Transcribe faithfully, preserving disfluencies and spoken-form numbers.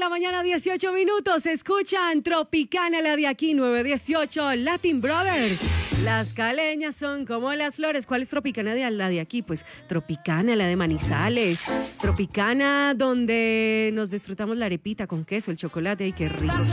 la mañana, dieciocho minutos. Escuchan Tropicana, la de aquí, nueve dieciocho, Latin Brothers. Las caleñas son como las flores. ¿Cuál es Tropicana de la de aquí? Pues Tropicana, la de Manizales. Tropicana, donde nos disfrutamos la arepita con queso, el chocolate. ¡Ay, qué rico!